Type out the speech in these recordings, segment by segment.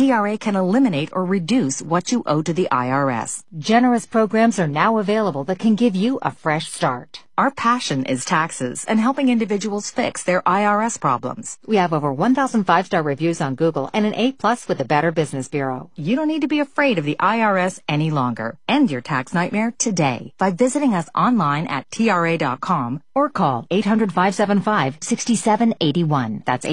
TRA can eliminate or reduce what you owe to the IRS. Generous programs are now available that can give you a fresh start. Our passion is taxes and helping individuals fix their IRS problems. We have over 1,000 5-star reviews on Google and an A+ with the Better Business Bureau. You don't need to be afraid of the IRS any longer. End your tax nightmare today by visiting us online at TRA.com or call 800-575-6781. That's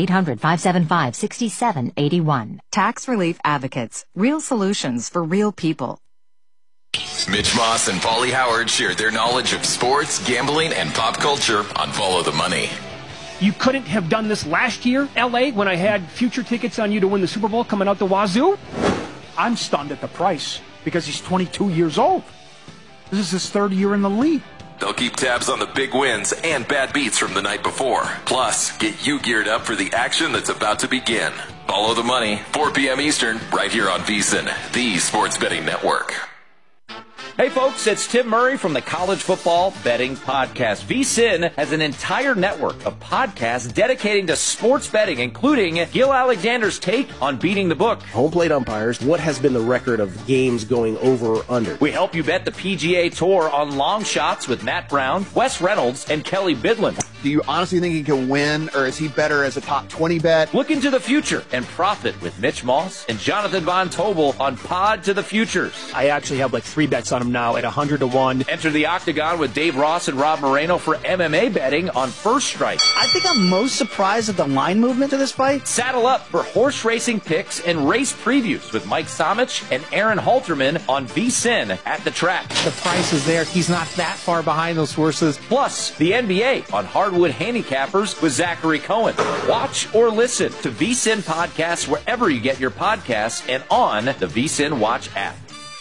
800-575-6781. Tax Relief Advocates. Real solutions for real people. Mitch Moss and Paulie Howard share their knowledge of sports, gambling, and pop culture on Follow the Money. You couldn't have done this last year, L.A., when I had future tickets on you to win the Super Bowl coming out the wazoo? I'm stunned at the price because he's 22 years old. This is his third year in the league. They'll keep tabs on the big wins and bad beats from the night before. Plus, get you geared up for the action that's about to begin. Follow the Money, 4 p.m. Eastern, right here on VSiN, the sports betting network. Hey folks, it's Tim Murray from the College Football Betting Podcast. VSiN has an entire network of podcasts dedicating to sports betting, including Gil Alexander's take on beating the book. Home plate umpires, what has been the record of games going over or under? We help you bet the PGA Tour on long shots with Matt Brown, Wes Reynolds, and Kelly Bidlin. Do you honestly think he can win, or is he better as a top 20 bet? Look into the future and profit with Mitch Moss and Jonathan Von Tobel on Pod to the Futures. I actually have like 3 bets on him now at 100-1. Enter the Octagon with Dave Ross and Rob Moreno for MMA betting on First Strike. I think I'm most surprised at the line movement to this fight. Saddle up for horse racing picks and race previews with Mike Somich and Aaron Halterman on VSiN at the track. The price is there. He's not that far behind those horses. Plus, the NBA on Hardwood Handicappers with Zachary Cohen. Watch or listen to VSiN podcasts wherever you get your podcasts and on the VSiN Watch app.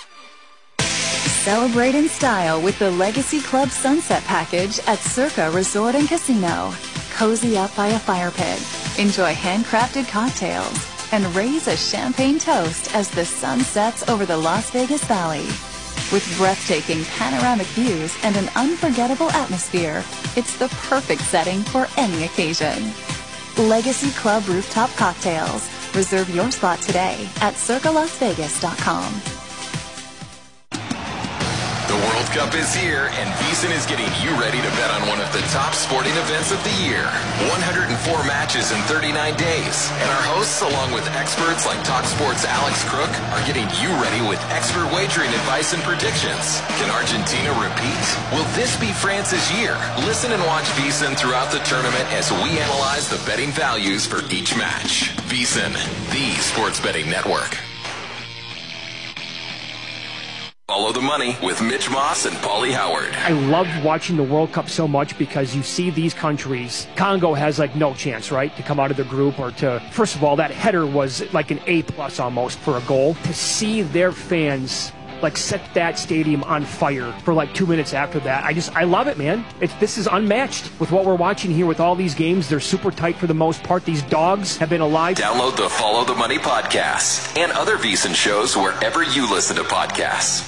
Celebrate in style with the Legacy Club Sunset Package at Circa Resort and Casino. Cozy up by a fire pit, enjoy handcrafted cocktails, and raise a champagne toast as the sun sets over the Las Vegas Valley. With breathtaking panoramic views and an unforgettable atmosphere, it's the perfect setting for any occasion. Legacy Club Rooftop Cocktails. Reserve your spot today at circalasvegas.com. The World Cup is here, and VSiN is getting you ready to bet on one of the top sporting events of the year. 104 matches in 39 days. And our hosts, along with experts like Talk Sports' Alex Crook, are getting you ready with expert wagering advice and predictions. Can Argentina repeat? Will this be France's year? Listen and watch VSiN throughout the tournament as we analyze the betting values for each match. VSiN, the sports betting network. Follow the Money with Mitch Moss and Paulie Howard. I love watching the World Cup so much because you see these countries. Congo has like no chance, right, to come out of the group or to, first of all, that header was like an A+ almost for a goal. To see their fans like set that stadium on fire for like 2 minutes after that. I love it, man. This is unmatched with what we're watching here with all these games. They're super tight for the most part. These dogs have been alive. Download the Follow the Money podcast and other VSiN shows wherever you listen to podcasts.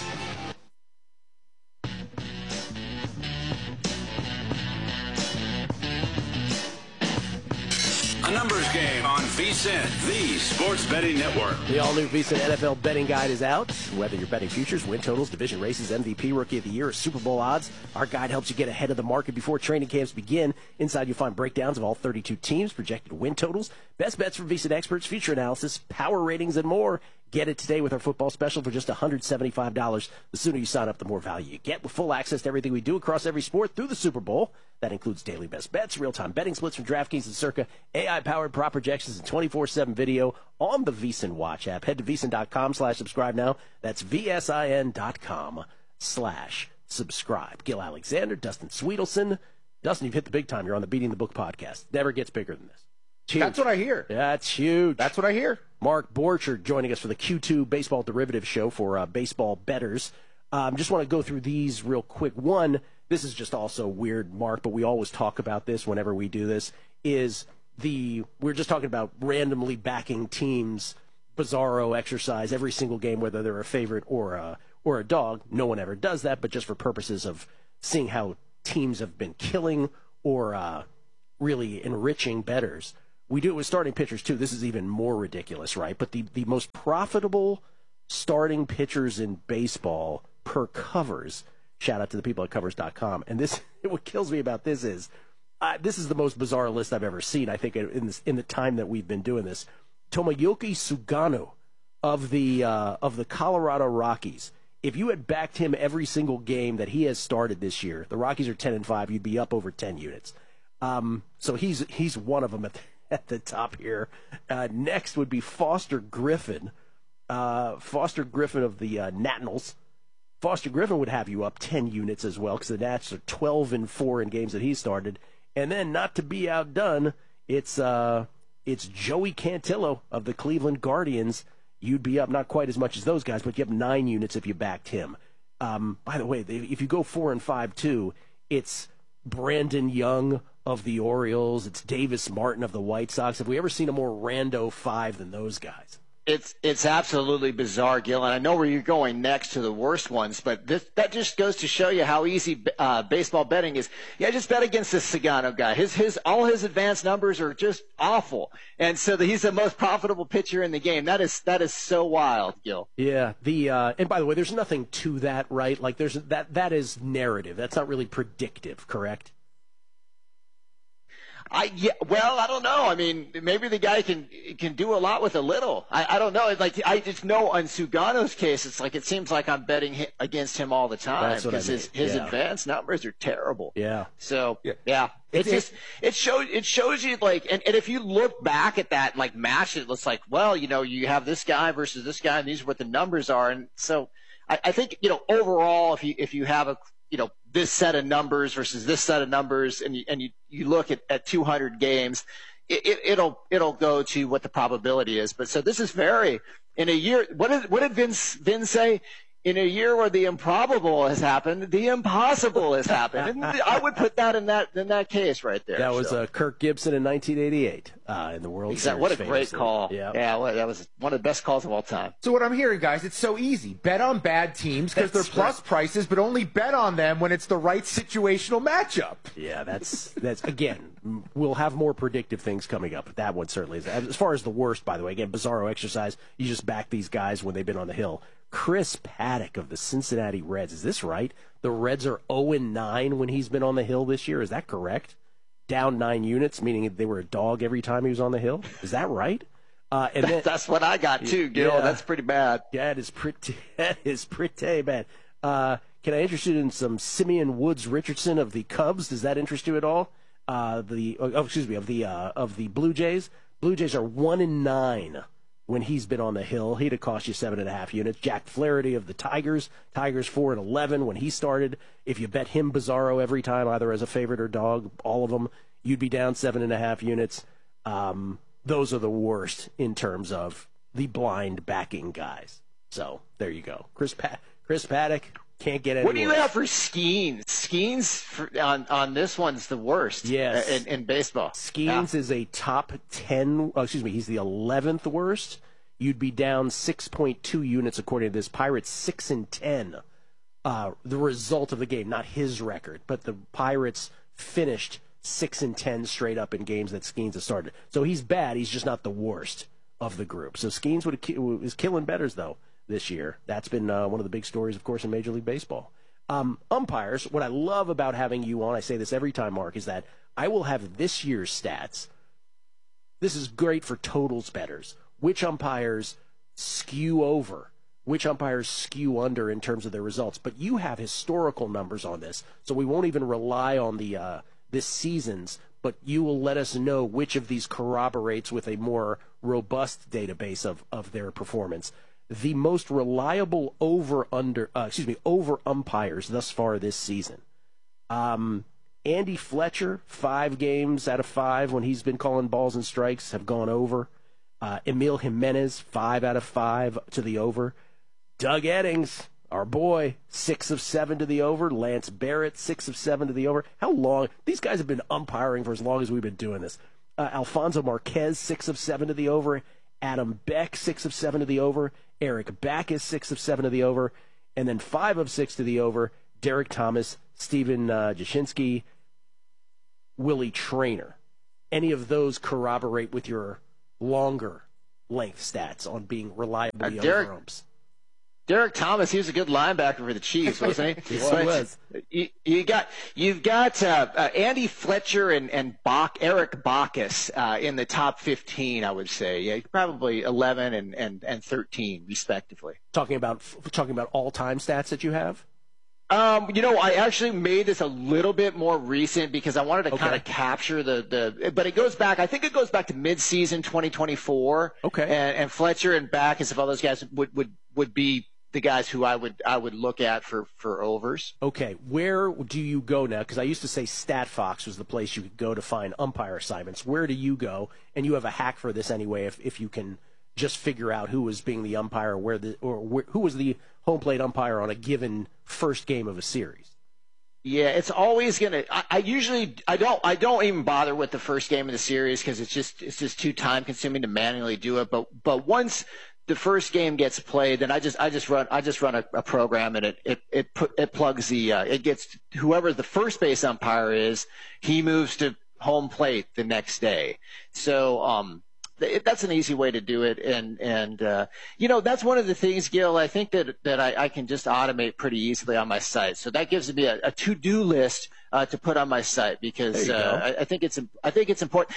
A numbers game on VSiN, the sports betting network. The all-new VSiN NFL betting guide is out. Whether you're betting futures, win totals, division races, MVP, Rookie of the Year, or Super Bowl odds, our guide helps you get ahead of the market before training camps begin. Inside, you'll find breakdowns of all 32 teams, projected win totals, best bets from VSiN experts, future analysis, power ratings, and more. Get it today with our football special for just $175. The sooner you sign up, the more value you get with full access to everything we do across every sport through the Super Bowl. That includes daily best bets, real-time betting splits from DraftKings and Circa, AI-powered prop projections, and 24/7 video on the VSiN Watch app. Head to VSiN.com/subscribe now. That's VSIN.com/subscribe. Gil Alexander, Dustin Sweetelson. Dustin, you've hit the big time. You're on the Beating the Book podcast. Never gets bigger than this. That's what I hear. That's huge. That's what I hear. Mark Borchard joining us for the Q2 Baseball Derivative Show for baseball bettors. Just want to go through these real quick. One, this is just also weird, Mark, but we always talk about this whenever we do this, we're just talking about randomly backing teams, bizarro exercise every single game, whether they're a favorite or a dog. No one ever does that, but just for purposes of seeing how teams have been killing or really enriching bettors. We do it with starting pitchers, too. This is even more ridiculous, right? But the most profitable starting pitchers in baseball per covers, shout out to the people at covers.com. And this, what kills me about this is the most bizarre list I've ever seen, I think, in the time that we've been doing this. Tomoyuki Sugano of the Colorado Rockies. If you had backed him every single game that he has started this year, the Rockies are 10-5, you'd be up over 10 units. So he's one of them at the top here. Next would be Foster Griffin. Foster Griffin of the Nationals. Foster Griffin would have you up 10 units as well, because the Nats are 12-4 in games that he started. And then, not to be outdone, it's Joey Cantillo of the Cleveland Guardians. You'd be up not quite as much as those guys, but you have 9 units if you backed him. By the way, if you go 4-5 too, it's Brandon Young of the Orioles. It's Davis Martin of the White Sox. Have we ever seen a more rando 5 than those guys? It's absolutely bizarre, Gil, and I know where you're going next to the worst ones, but that just goes to show you how easy baseball betting is. Yeah, just bet against this Sugano guy. All his advanced numbers are just awful, and so he's the most profitable pitcher in the game. That is so wild, Gil. Yeah. And by the way, there's nothing to that, right? Like that is narrative. That's not really predictive, correct? Well, I don't know. I mean, maybe the guy can do a lot with a little. I don't know. I just know on Sugano's case, it's like it seems like I'm betting against him all the time because his advanced numbers are terrible. Yeah. So yeah. It shows you like, and if you look back at that like match, it looks like, well, you have this guy versus this guy, and these are what the numbers are, and so I think overall, if you have this set of numbers versus this set of numbers, and you look at 200 games, it'll go to what the probability is. But so this is in a year. What did Vin say? In a year where the improbable has happened, the impossible has happened. And I would put that in that case right there. That was Kirk Gibson in 1988 in the World Series. What a great call. Yeah, that was one of the best calls of all time. So what I'm hearing, guys, it's so easy. Bet on bad teams because they're plus prices, but only bet on them when it's the right situational matchup. Yeah, that's again, we'll have more predictive things coming up, but that one certainly is. As far as the worst, by the way, again, bizarro exercise, you just back these guys when they've been on the hill. Chris Paddock of the Cincinnati Reds. Is this right? The Reds are 0-9 when he's been on the hill this year. Is that correct? Down 9 units, meaning they were a dog every time he was on the hill. Is that right? And that's what I got too, Gil. Yeah, that's pretty bad. Yeah, that is pretty bad. Can I interest you in some Simeon Woods Richardson of the Cubs? Does that interest you at all? Of the Blue Jays. Blue Jays are 1-9. When he's been on the hill, he'd have cost you 7.5 units. Jack Flaherty of the Tigers 4-11 when he started. If you bet him Bizarro every time, either as a favorite or dog, all of them, you'd be down 7.5 units. Those are the worst in terms of the blind backing guys. So there you go. Chris Paddock can't get any What do you have for Skeens? Skeens on this one's the worst. Yes. In baseball. Skeens is a top 10. He's the 11th worst. You'd be down 6.2 units according to this. Pirates 6-10. The result of the game, not his record, but the Pirates finished 6-10 straight up in games that Skeens has started. So he's bad. He's just not the worst of the group. So Skeens is killing bettors though this year. That's been one of the big stories, of course, in Major League Baseball. Umpires, what I love about having you on, I say this every time, Mark, is that I will have this year's stats. This is great for totals bettors. Which umpires skew over? Which umpires skew under in terms of their results? But you have historical numbers on this, so we won't even rely on this season's, but you will let us know which of these corroborates with a more robust database of their performance. The most reliable over umpires thus far this season. Andy Fletcher, 5 games out of 5 when he's been calling balls and strikes have gone over. Emil Jimenez, 5 out of 5 to the over. Doug Eddings, our boy, 6 of 7 to the over. Lance Barrett, 6 of 7 to the over. How long? These guys have been umpiring for as long as we've been doing this. Alfonso Marquez, 6 of 7 to the over. Adam Beck, 6 of 7 to the over. Eric Backus, 6 of 7 to the over. And then 5 of 6 to the over. Derek Thomas, Steven Jashinsky, Willie Traynor. any of those corroborate with your longer length stats on being reliably over umps? Derek Thomas, he was a good linebacker for the Chiefs, wasn't he? Yes, he was. You've got Andy Fletcher and Eric Bacchus in the top 15, I would say. Yeah, probably 11 and 13 respectively. Talking about all-time stats that you have? I actually made this a little bit more recent because I wanted to kind of capture but it goes back, I think it goes back to mid-season 2024. Okay. And Fletcher and Bacchus, if all those guys would be the guys who I would look at for overs. Okay. Where do you go now? Because I used to say StatFox was the place you could go to find umpire assignments. Where do you go? And you have a hack for this anyway, if you can just figure out who was being the umpire, who was the home plate umpire on a given first game of a series. Yeah, it's always gonna. I don't even bother with the first game of the series because it's just too time consuming to manually do it. But once the first game gets played, then I just run a program and it plugs it gets whoever the first base umpire is, he moves to home plate the next day. So that's an easy way to do it, and that's one of the things, Gil. I think that I can just automate pretty easily on my site. So that gives me a to-do list to put on my site because I think it's important.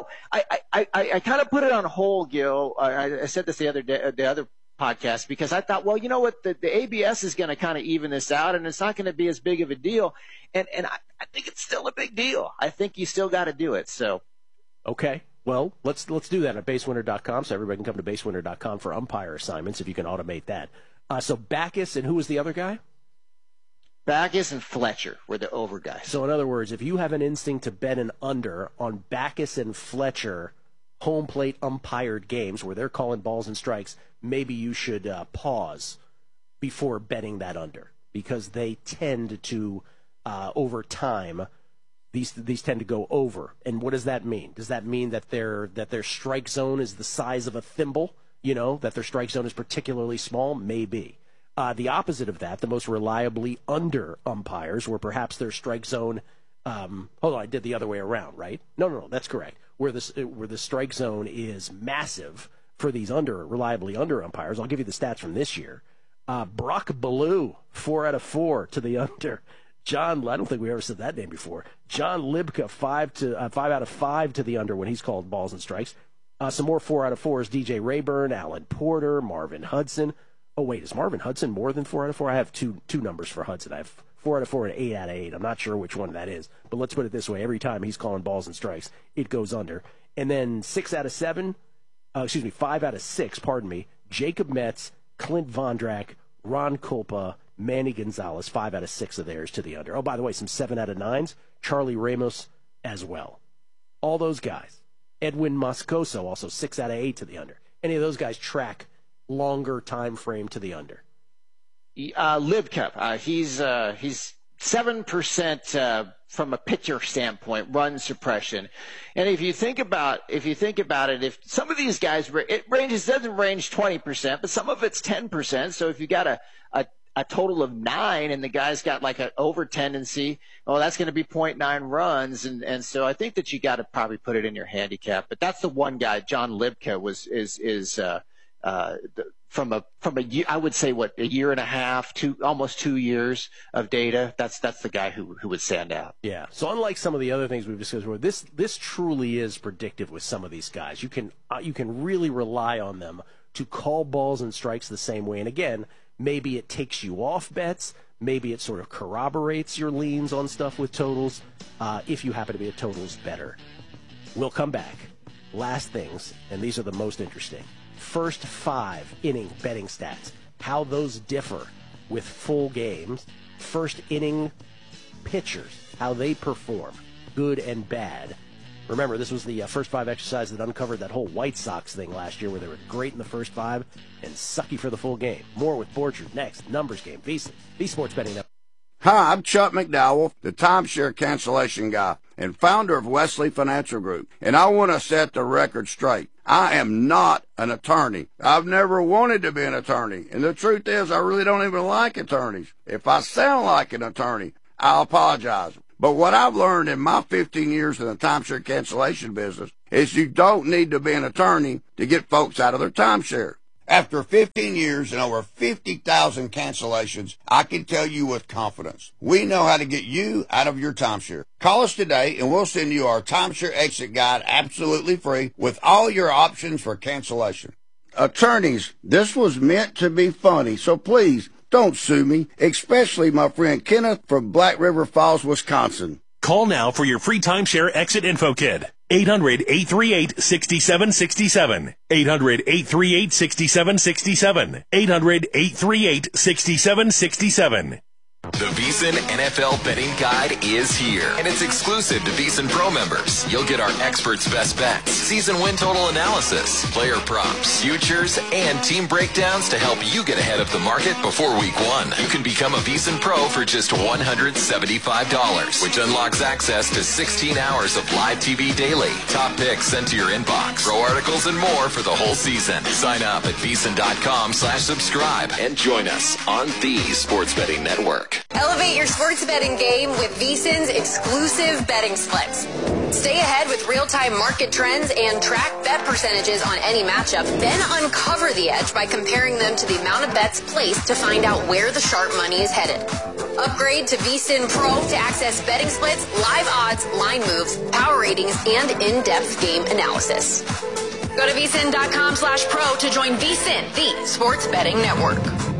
I kind of put it on hold, Gil. I said this the other podcast because I thought, well, you know what, the ABS is going to kind of even this out, and it's not going to be as big of a deal. And I think it's still a big deal. I think you still got to do it. So okay. Well, let's do that at basewinner.com so everybody can come to basewinner.com for umpire assignments if you can automate that. So Bacchus, and who was the other guy? Bacchus and Fletcher were the over guys. So in other words, if you have an instinct to bet an under on Bacchus and Fletcher home plate umpired games where they're calling balls and strikes, maybe you should pause before betting that under because they tend to, over time, These tend to go over. And what does that mean? Does that mean that their strike zone is the size of a thimble? That their strike zone is particularly small? Maybe. The opposite of that, the most reliably under umpires, where perhaps their strike zone hold on, I did the other way around, right? No, that's correct. Where the strike zone is massive for these reliably under umpires. I'll give you the stats from this year. Brock Ballou, 4 out of 4 to the under. I don't think we ever said that name before. John Libka, 5 out of 5 to the under when he's called balls and strikes. Some more 4 out of 4s. DJ Rayburn, Alan Porter, Marvin Hudson. Oh, wait, is Marvin Hudson more than 4 out of 4? I have two numbers for Hudson. I have 4 out of 4 and 8 out of 8. I'm not sure which one that is. But let's put it this way. Every time he's calling balls and strikes, it goes under. And then 5 out of 6, Jacob Metz, Clint Vondrak, Ron Kulpa, Manny Gonzalez, 5 out of 6 of theirs to the under. Oh, by the way, some 7 out of 9s. Charlie Ramos as well. All those guys. Edwin Moscoso, also 6 out of 8 to the under. Any of those guys track longer time frame to the under? Libka, he's 7% from a pitcher standpoint, run suppression. And if you think about it, if some of these guys, it doesn't range 20%, but some of it's 10%. So if you got a total of 9 and the guy's got like an over tendency, that's going to be 0.9 runs. And so I think that you got to probably put it in your handicap. But that's the one guy, John Libka, from a year, I would say a year and a half, almost 2 years of data. That's the guy who would stand out. Yeah. So unlike some of the other things we've discussed, where this truly is predictive with some of these guys. You can really rely on them to call balls and strikes the same way. And again, maybe it takes you off bets. Maybe it sort of corroborates your leans on stuff with totals. If you happen to be a totals bettor, we'll come back. Last things, and these are the most interesting. First 5 inning betting stats, how those differ with full games. First inning pitchers, how they perform, good and bad. Remember, this was the first 5 exercise that uncovered that whole White Sox thing last year where they were great in the first 5 and sucky for the full game. More with Borchard next. Numbers Game. VSiN, the Sports Betting Network. Hi, I'm Chuck McDowell, the timeshare cancellation guy and founder of Wesley Financial Group, and I want to set the record straight. I am not an attorney. I've never wanted to be an attorney, and the truth is I really don't even like attorneys. If I sound like an attorney, I apologize. But what I've learned in my 15 years in the timeshare cancellation business is you don't need to be an attorney to get folks out of their timeshare. After 15 years and over 50,000 cancellations, I can tell you with confidence, we know how to get you out of your timeshare. Call us today and we'll send you our timeshare exit guide absolutely free with all your options for cancellation. Attorneys, this was meant to be funny, so please don't sue me, especially my friend Kenneth from Black River Falls, Wisconsin. Call now for your free timeshare exit info kit. 800-838-6767. 800-838-6767. 800-838-6767. The VSiN NFL Betting Guide is here, and it's exclusive to VSiN Pro members. You'll get our experts' best bets, season win total analysis, player props, futures, and team breakdowns to help you get ahead of the market before week 1. You can become a VSiN Pro for just $175, which unlocks access to 16 hours of live TV daily, top picks sent to your inbox, pro articles, and more for the whole season. Sign up at VSiN.com/subscribe and join us on the Sports Betting Network. Elevate your sports betting game with VSiN's exclusive betting splits. Stay ahead with real-time market trends and track bet percentages on any matchup, then uncover the edge by comparing them to the amount of bets placed to find out where the sharp money is headed. Upgrade to VSiN Pro to access betting splits, live odds, line moves, power ratings, and in-depth game analysis. Go to VSiN.com/pro to join VSiN, the sports betting network.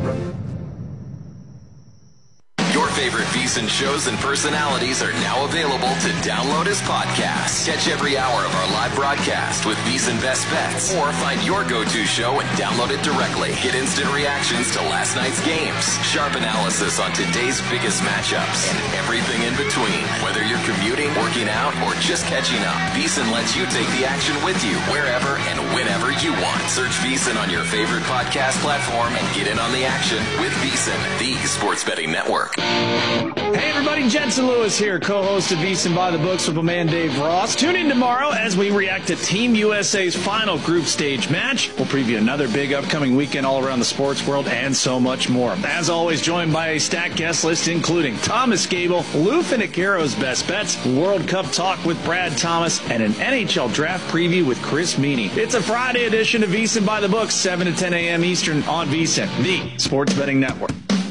Your favorite VSiN shows and personalities are now available to download as podcasts. Catch every hour of our live broadcast with VSiN Best Bets, or find your go-to show and download it directly. Get instant reactions to last night's games, sharp analysis on today's biggest matchups, and everything in between. Whether you're commuting, working out, or just catching up, VSiN lets you take the action with you wherever and whenever you want. Search VSiN on your favorite podcast platform and get in on the action with VSiN, the sports betting network. Hey everybody, Jensen Lewis here, co-host of VSiN by the Books with my man Dave Ross. Tune in tomorrow as we react to Team USA's final group stage match. We'll preview another big upcoming weekend all around the sports world and so much more. As always, joined by a stacked guest list including Thomas Gable, Lou Finicaro's Best Bets, World Cup talk with Brad Thomas, and an NHL draft preview with Chris Meany. It's a Friday edition of VSiN by the Books, 7 to 10 a.m. Eastern on VSiN, the sports betting network.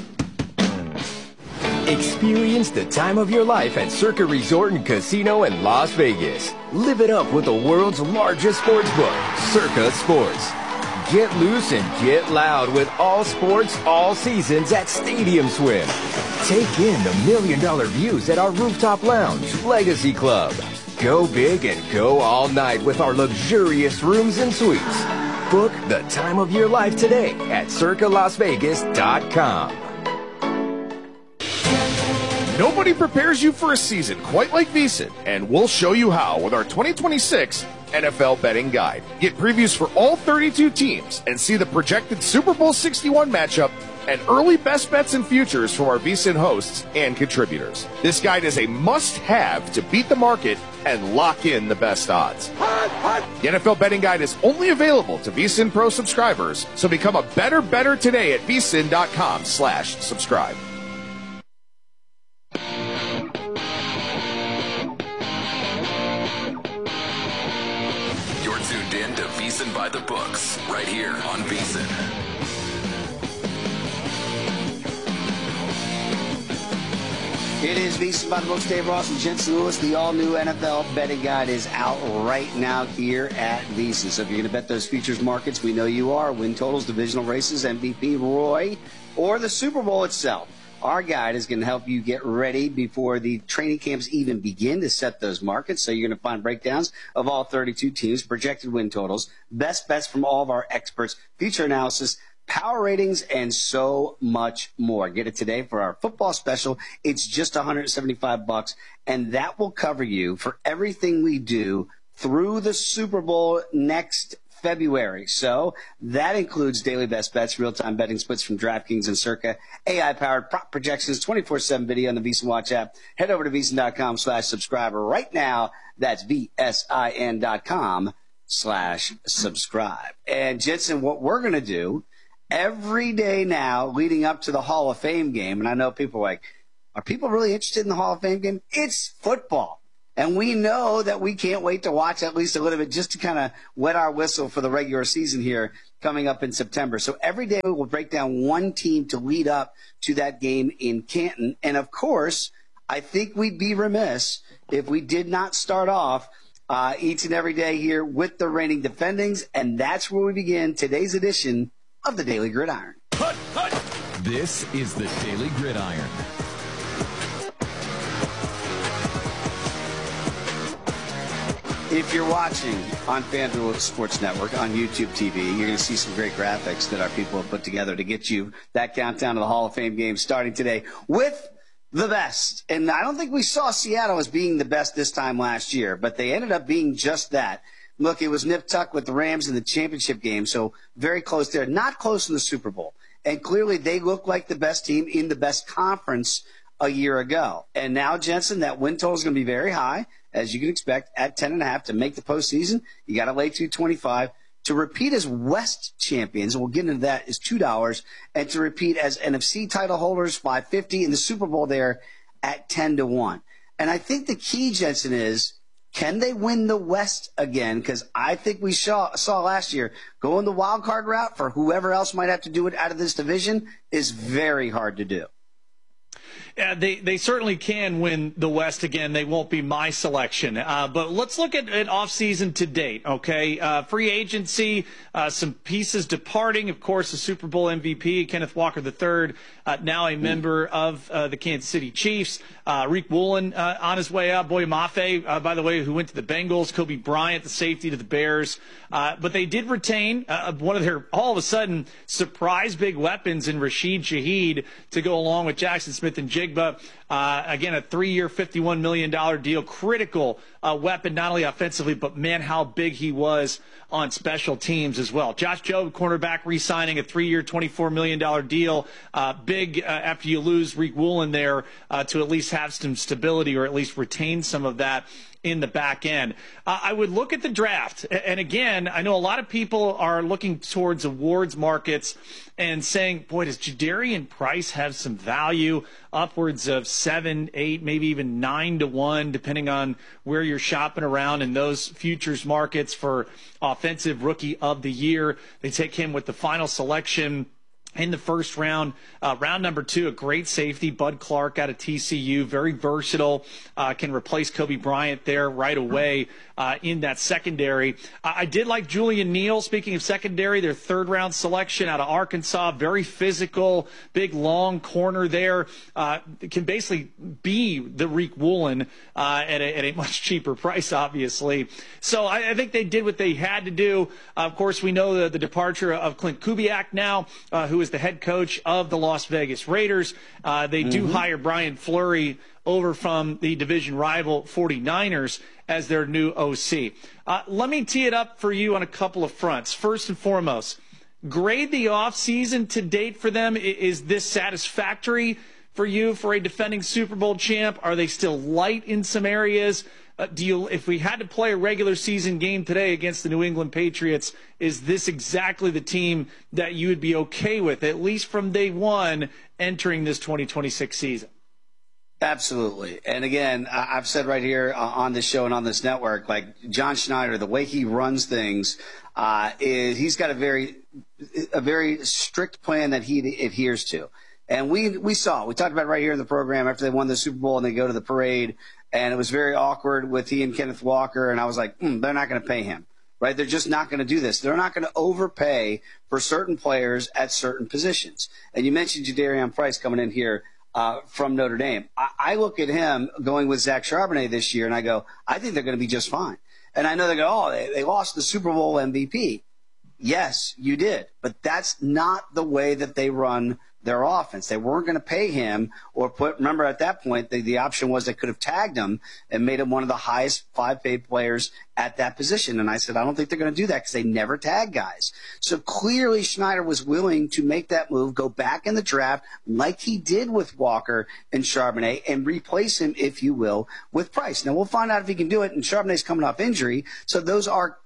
Experience the time of your life at Circa Resort and Casino in Las Vegas. Live it up with the world's largest sports book, Circa Sports. Get loose and get loud with all sports, all seasons at Stadium Swim. Take in the $1 million views at our rooftop lounge, Legacy Club. Go big and go all night with our luxurious rooms and suites. Book the time of your life today at circalasvegas.com. Nobody prepares you for a season quite like VSiN, and we'll show you how with our 2026 NFL Betting Guide. Get previews for all 32 teams and see the projected Super Bowl 61 matchup and early best bets and futures from our VSiN hosts and contributors. This guide is a must-have to beat the market and lock in the best odds. The NFL Betting Guide is only available to VSiN Pro subscribers, so become a better bettor today at vsin.com/subscribe. VSiN by the Books, right here on VSiN. It is VSiN by the Books. Dave Ross and Jensen Lewis. The all-new NFL Betting Guide is out right now here at VSiN. So if you're going to bet those futures markets, we know you are. Win totals, divisional races, MVP, Roy, or the Super Bowl itself. Our guide is going to help you get ready before the training camps even begin to set those markets. So you're going to find breakdowns of all 32 teams, projected win totals, best bets from all of our experts, future analysis, power ratings, and so much more. Get it today for our football special. It's just $175, and that will cover you for everything we do through the Super Bowl next February. So that includes daily best bets, real-time betting splits from DraftKings and Circa, AI-powered prop projections, 24/7 video on the VSiN Watch app. Head over to vsin.com/subscribe right now. That's VSIN.com/subscribe. And Jensen, what we're going to do every day now leading up to the Hall of Fame game, and I know people are like, Are people really interested in the Hall of Fame game? It's football. And we know that we can't wait to watch at least a little bit just to kind of wet our whistle for the regular season here coming up in September. So every day we will break down one team to lead up to that game in Canton. And, of course, I think we'd be remiss if we did not start off each and every day here with the reigning defendings. And that's where we begin today's edition of the Daily Gridiron. This is the Daily Gridiron. If you're watching on FanDuel Sports Network on YouTube TV, you're going to see some great graphics that our people have put together to get you that countdown to the Hall of Fame game starting today with the best. And I don't think we saw Seattle as being the best this time last year, but they ended up being just that. Look, it was nip-tuck with the Rams in the championship game, so very close there. Not close in the Super Bowl. And clearly they look like the best team in the best conference a year ago. And now, Jensen, that win total is going to be very high, as you can expect, at 10.5 to make the postseason. You got to lay 225. To repeat as West champions, and we'll get into that, is $2. And to repeat as NFC title holders, $5.50. In the Super Bowl there at 10-1. And I think the key, Jensen, is can they win the West again? Because I think we saw last year going the wild card route for whoever else might have to do it out of this division is very hard to do. Yeah, they certainly can win the West again. They won't be my selection. But let's look at offseason to date, okay? Free agency, some pieces departing. Of course, the Super Bowl MVP, Kenneth Walker III, now a member of the Kansas City Chiefs. Rick Woolen on his way out. Boye Mafe, by the way, who went to the Bengals. Kobe Bryant, the safety, to the Bears. But they did retain one of their, all of a sudden, surprise big weapons in Rashid Shaheed to go along with Jackson Smith and Jigba. Again, a 3-year, $51 million deal. Critical weapon, not only offensively, but, man, how big he was on special teams as well. Josh Jobe, cornerback, re-signing a 3-year, $24 million deal. Big after you lose Rick Woolen there to at least have some stability or at least retain some of that in the back end. I would look at the draft. And again, I know a lot of people are looking towards awards markets and saying, boy, does Jadarian Price have some value, upwards of 7, 8, maybe even 9-1, depending on where you're shopping around in those futures markets for offensive rookie of the year. They take him with the final selection in the first round. Round number 2, a great safety, Bud Clark out of TCU, very versatile, can replace Kobe Bryant there right away in that secondary. I did like Julian Neal, speaking of secondary, their 3rd-round selection out of Arkansas, very physical, big, long corner there, can basically be the Rick Woolen at a much cheaper price, obviously. So I think they did what they had to do. Of course, we know the departure of Clint Kubiak now, who is the head coach of the Las Vegas Raiders. They do hire Brian Fleury over from the division rival 49ers as their new OC. Let me tee it up for you on a couple of fronts. First and foremost, grade the offseason to date for them. Is this satisfactory for you for a defending Super Bowl champ? Are they still light in some areas? If we had to play a regular season game today against the New England Patriots, is this exactly the team that you would be okay with, at least from day one, entering this 2026 season? Absolutely. And again, I've said right here on this show and on this network, like John Schneider, the way he runs things, is he's got a very strict plan that he adheres to. And we talked about it right here in the program after they won the Super Bowl and they go to the parade, and it was very awkward with he and Kenneth Walker, and I was like, they're not going to pay him, right? They're just not going to do this. They're not going to overpay for certain players at certain positions. And you mentioned Jadarian Price coming in here from Notre Dame. I look at him going with Zach Charbonnet this year, and I go, I think they're going to be just fine. And I know they go, they lost the Super Bowl MVP. Yes, you did. But that's not the way that they run their offense. They weren't going to pay him or remember at that point, the option was they could have tagged him and made him one of the highest 5 paid players at that position. And I said, I don't think they're going to do that because they never tag guys. So clearly Schneider was willing to make that move, go back in the draft like he did with Walker and Charbonnet and replace him, if you will, with Price. Now we'll find out if he can do it. And Charbonnet's coming off injury. So those are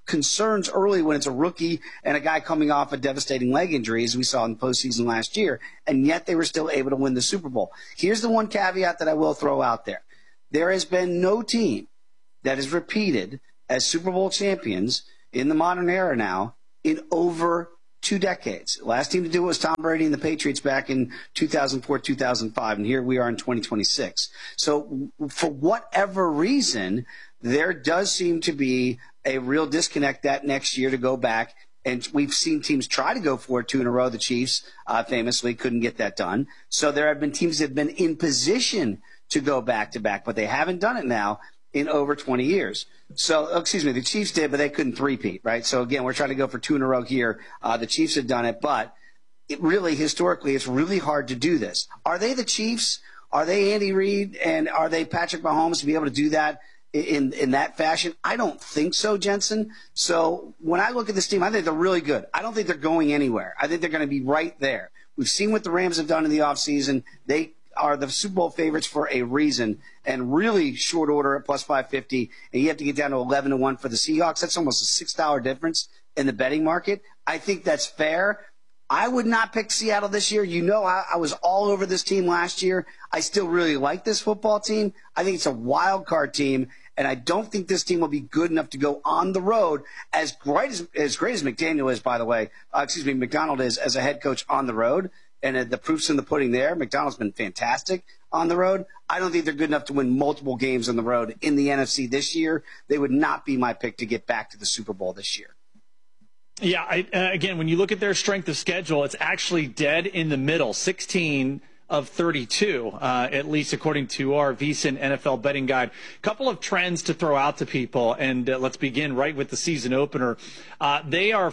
concerns early when it's a rookie and a guy coming off a devastating leg injury, as we saw in the postseason last year, and yet they were still able to win the Super Bowl. Here's the one caveat that I will throw out there. There has been no team that is repeated as Super Bowl champions in the modern era now in over 2 decades. The last team to do it was Tom Brady and the Patriots back in 2004, 2005, and here we are in 2026. So for whatever reason, there does seem to be a real disconnect that next year to go back. And we've seen teams try to go for it 2 in a row. The Chiefs famously couldn't get that done. So there have been teams that have been in position to go back-to-back, but they haven't done it now in over 20 years. So, the Chiefs did, but they couldn't three-peat, right? So, again, we're trying to go for 2 in a row here. The Chiefs have done it, but historically, it's really hard to do this. Are they the Chiefs? Are they Andy Reid? And are they Patrick Mahomes to be able to do that in that fashion? I don't think so, Jensen. So when I look at this team, I think they're really good. I don't think they're going anywhere. I think they're going to be right there. We've seen what the Rams have done in the offseason. They are the Super Bowl favorites for a reason, and really short order at plus 550, and you have to get down to 11-1 for the Seahawks. That's almost a $6 difference in the betting market. I think that's fair. I would not pick Seattle this year. You know, I was all over this team last year. I still really like this football team. I think it's a wild card team, and I don't think this team will be good enough to go on the road as great as McDaniel is, by the way. McDonald is as a head coach on the road. And the proof's in the pudding there. McDonald's been fantastic on the road. I don't think they're good enough to win multiple games on the road in the NFC this year. They would not be my pick to get back to the Super Bowl this year. Yeah, again, when you look at their strength of schedule, it's actually dead in the middle, 16 of 32, at least according to our VSiN NFL betting guide. Couple of trends to throw out to people, and let's begin right with the season opener. They are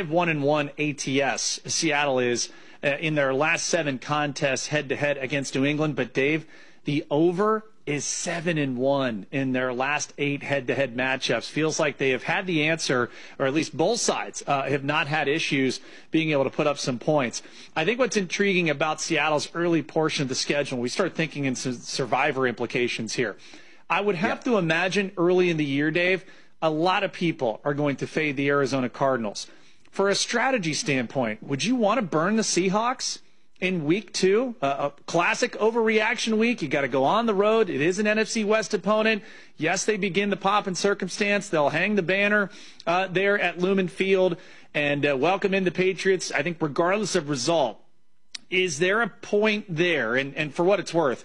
5-1-1 ATS. Seattle is. In their last 7 contests head-to-head against New England. But, Dave, the over is 7-1 in their last 8 head-to-head matchups. Feels like they have had the answer, or at least both sides have not had issues being able to put up some points. I think what's intriguing about Seattle's early portion of the schedule, we start thinking in some survivor implications here. I would have to imagine early in the year, Dave, a lot of people are going to fade the Arizona Cardinals. For a strategy standpoint, would you want to burn the Seahawks in week 2? A classic overreaction week. You got to go on the road. It is an NFC West opponent. Yes, they begin the pomp and circumstance. They'll hang the banner there at Lumen Field and welcome in the Patriots. I think regardless of result, is there a point there? And for what it's worth,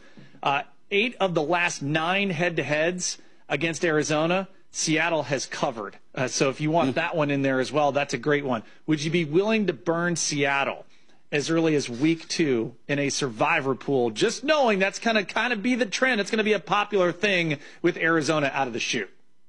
8 of the last 9 head-to-heads against Arizona, Seattle has covered. So if you want that one in there as well, that's a great one. Would you be willing to burn Seattle as early as week 2 in a survivor pool, just knowing that's going to kind of be the trend? It's going to be a popular thing with Arizona out of the chute.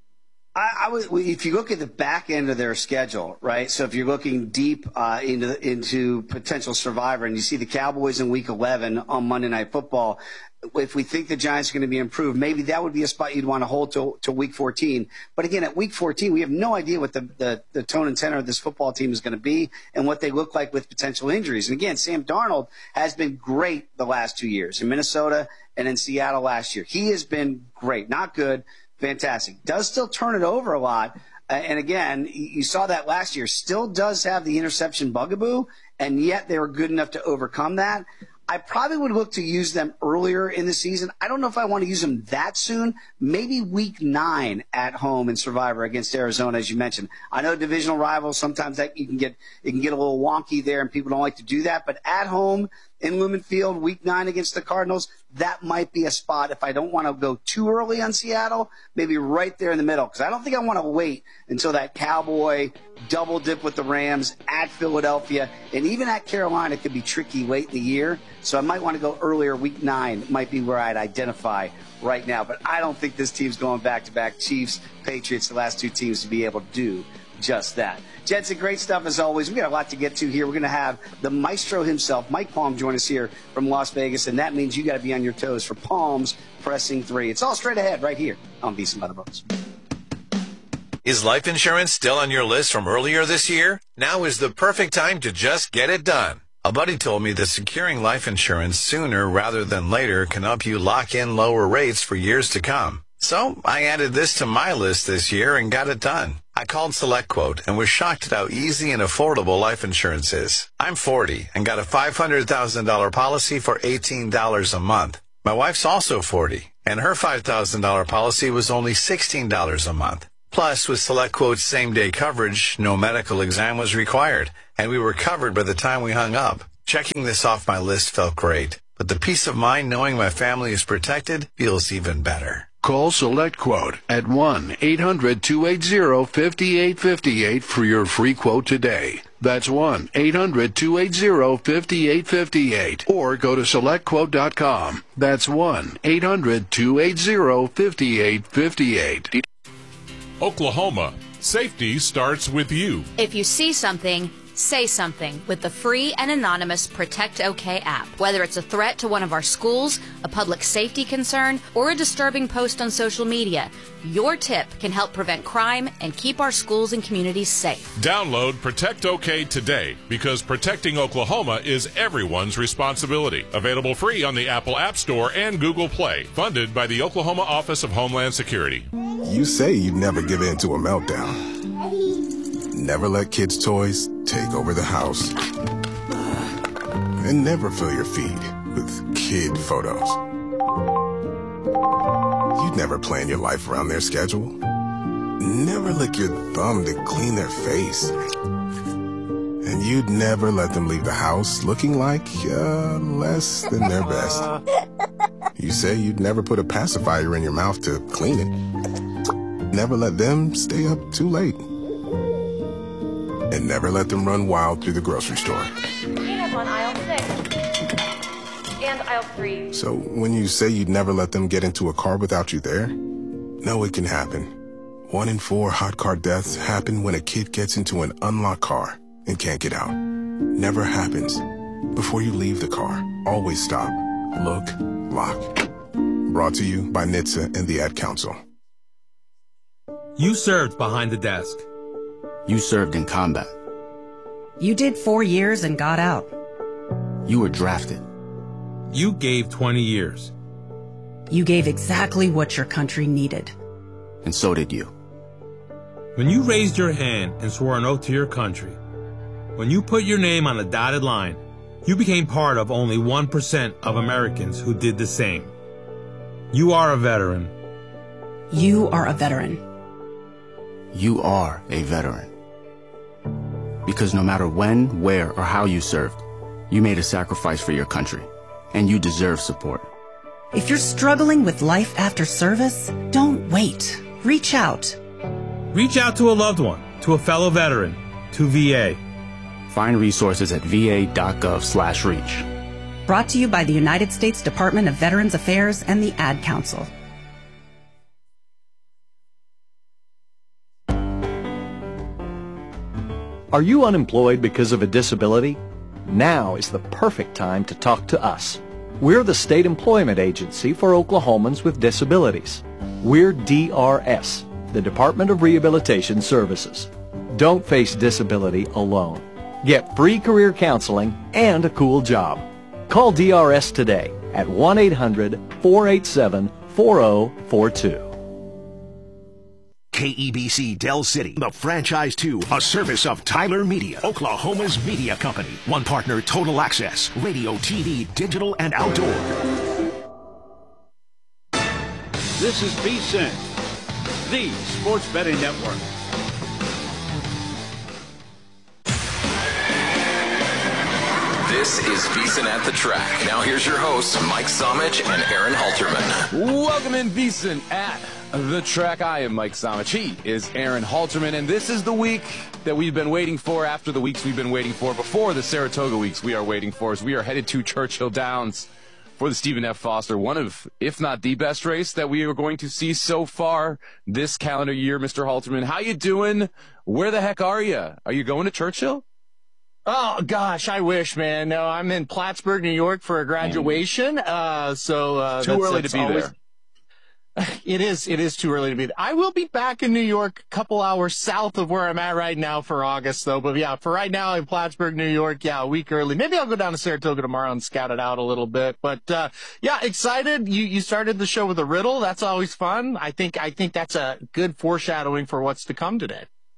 If you look at the back end of their schedule, right? So if you're looking deep into potential survivor, and you see the Cowboys in week 11 on Monday Night Football, if we think the Giants are going to be improved, maybe that would be a spot you'd want to hold to week 14. But again, at week 14, we have no idea what the tone and tenor of this football team is going to be and what they look like with potential injuries. And again, Sam Darnold has been great the last 2 years in Minnesota and in Seattle last year. He has been great, not good, fantastic. Does still turn it over a lot. And again, you saw that last year. Still does have the interception bugaboo, and yet they were good enough to overcome that. I probably would look to use them earlier in the season. I don't know if I want to use them that soon. Maybe week 9 at home in Survivor against Arizona, as you mentioned. I know divisional rivals, sometimes that it can get a little wonky there, and people don't like to do that. But at home in Lumen Field, week 9 against the Cardinals, that might be a spot if I don't want to go too early on Seattle, maybe right there in the middle. Because I don't think I want to wait until that Cowboy double dip with the Rams at Philadelphia. And even at Carolina could be tricky late in the year. So I might want to go earlier. Week 9 might be where I'd identify right now. But I don't think this team's going back-to-back. Chiefs, Patriots, the last 2 teams to be able to do just that. Jensen, great stuff as always. We got a lot to get to here. We're going to have the maestro himself, Mike Palm, join us here from Las Vegas, and that means you got to be on your toes for Palm's Pressing 3. It's all straight ahead right here on VSiN by the Books. Is life insurance still on your list from earlier this year? Now is the perfect time to just get it done. A buddy told me that securing life insurance sooner rather than later can help you lock in lower rates for years to come. So I added this to my list this year and got it done. I I called SelectQuote and was shocked at how easy and affordable life insurance is. I'm 40 and got a $500,000 policy for $18 a month. My wife's also 40, and her $5,000 policy was only $16 a month. Plus, with SelectQuote's same-day coverage, no medical exam was required, and we were covered by the time we hung up. Checking this off my list felt great, but the peace of mind knowing my family is protected feels even better. Call SelectQuote at 1-800-280-5858 for your free quote today. That's 1-800-280-5858. Or go to SelectQuote.com. That's 1-800-280-5858. Oklahoma, safety starts with you. If you see something, say something with the free and anonymous Protect OK app. Whether it's a threat to one of our schools, a public safety concern, or a disturbing post on social media, your tip can help prevent crime and keep our schools and communities safe. Download Protect OK today, because protecting Oklahoma is everyone's responsibility. Available free on the Apple App Store and Google Play. Funded by the Oklahoma Office of Homeland Security. You say you'd never give in to a meltdown. Never let kids' toys take over the house. And never fill your feed with kid photos. You'd never plan your life around their schedule. Never lick your thumb to clean their face. And you'd never let them leave the house looking like less than their best. You say you'd never put a pacifier in your mouth to clean it. Never let them stay up too late. And never let them run wild through the grocery store. Peanuts on aisle 6 and aisle 3. So when you say you'd never let them get into a car without you there, no, it can happen. 1 in 4 hot car deaths happen when a kid gets into an unlocked car and can't get out. Never happens. Before you leave the car, always stop, look, lock. Brought to you by NHTSA and the Ad Council. You served behind the desk. You served in combat. You did 4 years and got out. You were drafted. You gave 20 years. You gave exactly what your country needed. And so did you. When you raised your hand and swore an oath to your country, when you put your name on a dotted line, you became part of only 1% of Americans who did the same. You are a veteran. You are a veteran. You are a veteran. Because no matter when, where, or how you served, you made a sacrifice for your country, and you deserve support. If you're struggling with life after service, don't wait. Reach out. Reach out to a loved one, to a fellow veteran, to VA. Find resources at va.gov/reach. Brought to you by the United States Department of Veterans Affairs and the Ad Council. Are you unemployed because of a disability? Now is the perfect time to talk to us. We're the state employment agency for Oklahomans with disabilities. We're DRS, the Department of Rehabilitation Services. Don't face disability alone. Get free career counseling and a cool job. Call DRS today at 1-800-487-4042. KEBC Del City, the Franchise 2, a service of Tyler Media, Oklahoma's media company. One partner, Total Access, radio, TV, digital, and outdoor. This is VSiN, the Sports Betting Network. This is VSiN at the Track. Now here's your hosts, Mike Somich and Aaron Halterman. Welcome in VSiN at the Track. I am Mike Somich. He is Aaron Halterman, and this is the week that we've been waiting for, after the weeks we've been waiting for, before the Saratoga weeks we are waiting for, as we are headed to Churchill Downs for the Stephen F. Foster, one of, if not the best race that we are going to see so far this calendar year. Mr. Halterman, how you doing? Where the heck are you? Are you going to Churchill? Oh, gosh, I wish, man. No, I'm in Plattsburgh, New York for a graduation. Too early to be there. It is too early to be there. I will be back in New York a couple hours south of where I'm at right now for August, though. But yeah, for right now in Plattsburgh, New York, yeah, a week early. Maybe I'll go down to Saratoga tomorrow and scout it out a little bit. But yeah, excited. You started the show with a riddle. That's always fun. I think that's a good foreshadowing for what's to come today.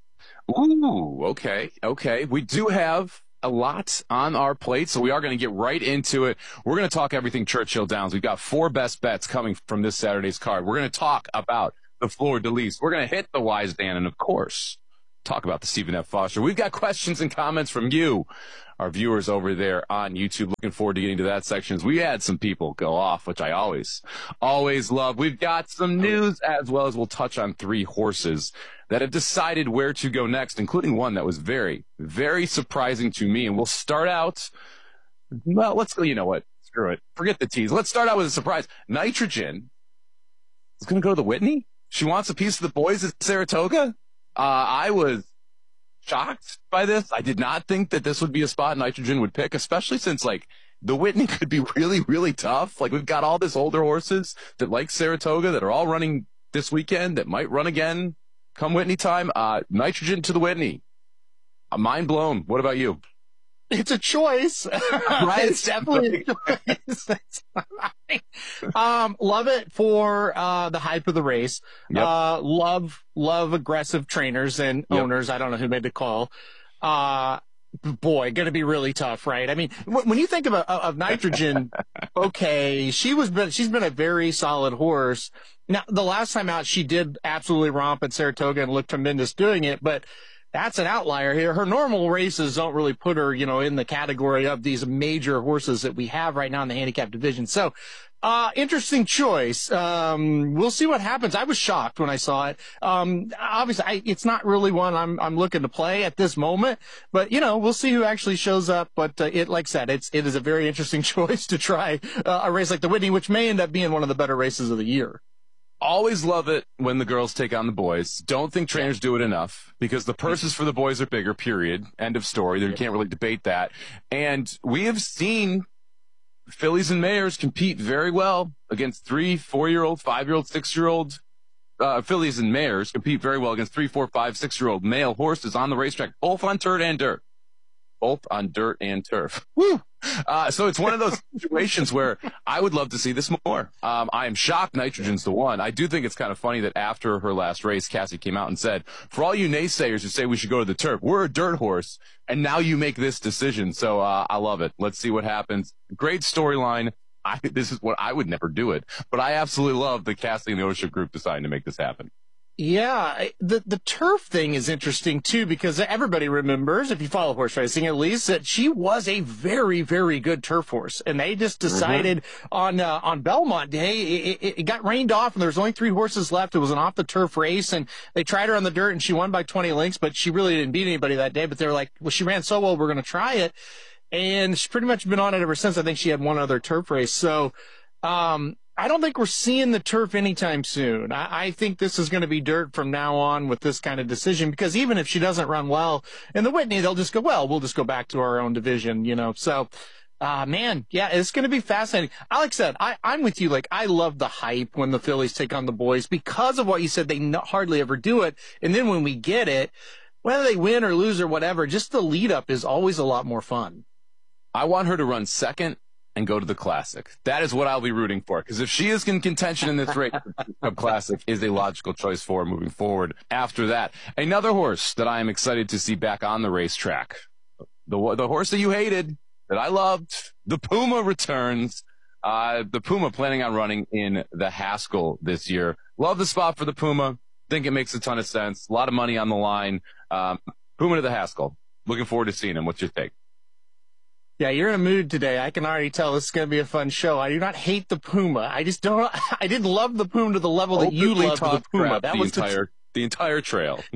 Ooh, okay. We do have a lot on our plate, so we are going to get right into it. We're going to talk everything Churchill Downs. We've got 4 best bets coming from this Saturday's card. We're going to talk about the Fleur de Lis. We're going to hit the Wise Dan, and of course, talk about the Stephen F. Foster. We've got questions and comments from you, our viewers over there on YouTube. Looking forward to getting to that section. We had some people go off, which I always love. We've got some news, as well as we'll touch on 3 horses that have decided where to go next, including one that was very, very surprising to me. And we'll start out, well, let's go, you know what? Screw it. Forget the tease. Let's start out with a surprise. Nitrogen is going to go to the Whitney. She wants a piece of the boys at Saratoga. I was shocked by this. I did not think that this would be a spot Nitrogen would pick, especially since, like, the Whitney could be really, really tough. Like, we've got all this older horses that like Saratoga that are all running this weekend that might run again come Whitney time. Nitrogen to the Whitney. I'm mind blown. What about you? It's a choice. Right? It's definitely a choice. Love it for the hype of the race. Yep. Love aggressive trainers and owners. I don't know who made the call. Boy, going to be really tough, right? I mean, when you think of Nitrogen, okay, she's been a very solid horse. Now, the last time out, she did absolutely romp at Saratoga and looked tremendous doing it, but that's an outlier here. Her normal races don't really put her, in the category of these major horses that we have right now in the handicap division. So, interesting choice. We'll see what happens. I was shocked when I saw it. Obviously, it's not really one I'm looking to play at this moment, but we'll see who actually shows up. But like I said, it is a very interesting choice to try a race like the Whitney, which may end up being one of the better races of the year. Always love it when the girls take on the boys. Don't think trainers do it enough because the purses for the boys are bigger, period. End of story. You can't really debate that. And we have seen fillies and mares compete very well against 3, 4-year-old, 5-year-old, 6-year-old. Fillies and mares compete very well against 3, 4, 5, 6-year-old male horses on the racetrack, both on dirt and dirt. Both on dirt and turf. Woo! So it's one of those situations where I would love to see this more. I am shocked Nitrogen's the one. I do think it's kind of funny that after her last race, Cassie came out and said, for all you naysayers who say we should go to the turf, we're a dirt horse, and now you make this decision. So I love it. Let's see what happens. Great storyline. This is what I would never do it, but I absolutely love that Cassie and the ownership group deciding to make this happen. Yeah, the turf thing is interesting too, because everybody remembers, if you follow horse racing at least, that she was a very, very good turf horse, and they just decided on Belmont Day it got rained off, and there was only 3 horses left. It was an off the turf race, and they tried her on the dirt, and she won by 20 lengths, but she really didn't beat anybody that day. But they were like, well, she ran so well, we're going to try it, and she's pretty much been on it ever since. I think she had one other turf race, so. I don't think we're seeing the turf anytime soon. I think this is going to be dirt from now on with this kind of decision, because even if she doesn't run well in the Whitney, they'll just go, well, we'll just go back to our own division, So, man, yeah, it's going to be fascinating. Like I said, I'm with you. Like, I love the hype when the fillies take on the boys because of what you said. They hardly ever do it. And then when we get it, whether they win or lose or whatever, just the lead up is always a lot more fun. I want her to run second and go to the Classic. That is what I'll be rooting for, because if she is in contention in this race, the Classic is a logical choice for her moving forward. After that, another horse that I am excited to see back on the racetrack, the horse that you hated, that I loved, the Puma returns. The Puma planning on running in the Haskell this year. Love the spot for the Puma. Think it makes a ton of sense. A lot of money on the line. Puma to the Haskell. Looking forward to seeing him. What's your take? Yeah, you're in a mood today. I can already tell this is going to be a fun show. I do not hate the Puma. I didn't love the Puma to the level that you loved the Puma. That was the entire trail.